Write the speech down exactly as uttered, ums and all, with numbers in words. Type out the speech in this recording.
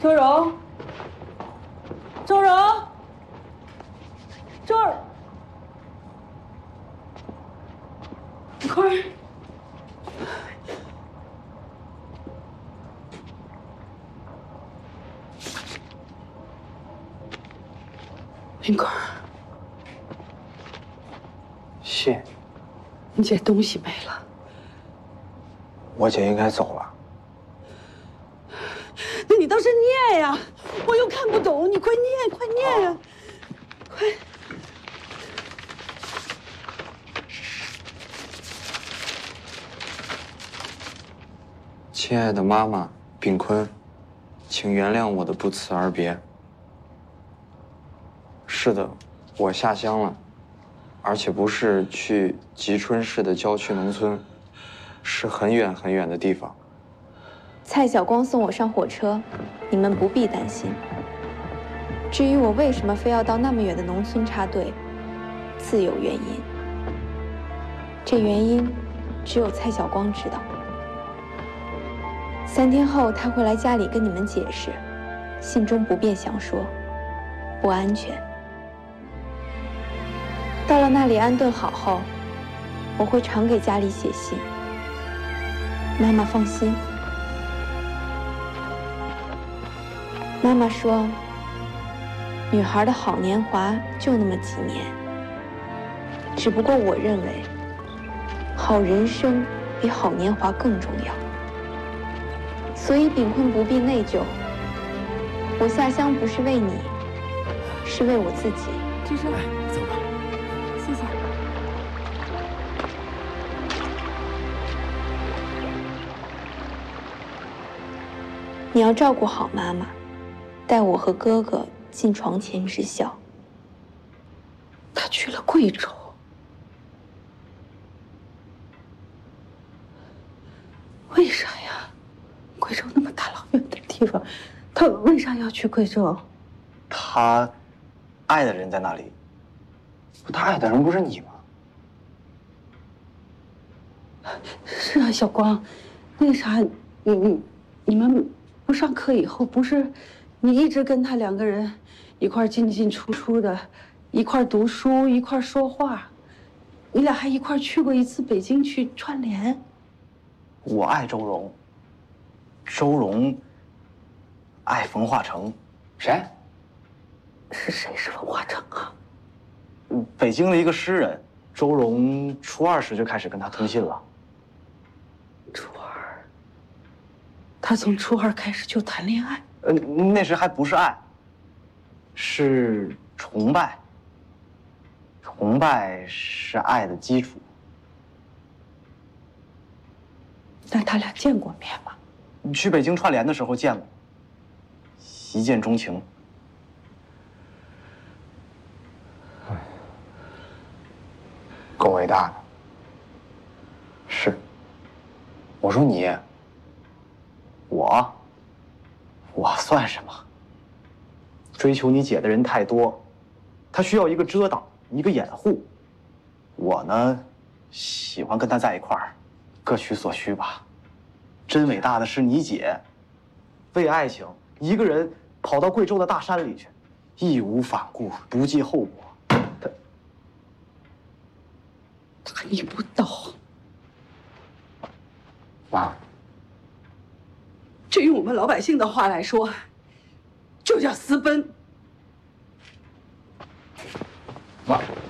周柔，周柔，周儿，一块儿。林块儿， 谢。 你这东西没了。 我姐应该走了。 那你倒是念呀！我又看不懂，你快念，快念呀！快！ 亲爱的妈妈秉坤，请原谅我的不辞而别。是的，我下乡了，而且不是去吉春市的郊区农村，是很远很远的地方。 蔡晓光送我上火车，你们不必担心。至于我为什么非要到那么远的农村插队，自有原因。这原因只有蔡晓光知道。三天后他会来家里跟你们解释，信中不便详说，不安全。到了那里安顿好后，我会常给家里写信。妈妈放心。妈妈说，女孩的好年华就那么几年。只不过我认为，好人生比好年华更重要。所以秉坤不必内疚。我下乡不是为你，是为我自己。 这是， 哎，走吧。 谢谢。你要照顾好妈妈，带我和哥哥进床前知晓。 他去了贵州。为啥呀？贵州那么大老远的地方，他为啥要去贵州？ 他爱的人在那里。他爱的人不是你吗？ 是啊，小光，那啥，你你你们不上课以后，不是你一直跟他两个人一块进进出出的，一块读书，一块说话，你俩还一块去过一次北京去串联。 我爱周荣，周荣爱冯化成。谁？ 是谁是冯化成啊？ 北京的一个诗人。周荣初二时就开始跟他通信了。 初二，他从初二开始就谈恋爱？ 呃，那时还不是爱，是崇拜。崇拜是爱的基础。 那他俩见过面吗？ 去北京串联的时候见过，一见钟情。够伟大的。是。我说你，我，我算什么？追求你姐的人太多，她需要一个遮挡，一个掩护。我呢，喜欢跟她在一块儿，各取所需吧。真伟大的是你姐，为爱情一个人跑到贵州的大山里去，义无反顾，不计后果。她， 他你不懂。 妈， 这用我们老百姓的话来说，就叫私奔。 妈。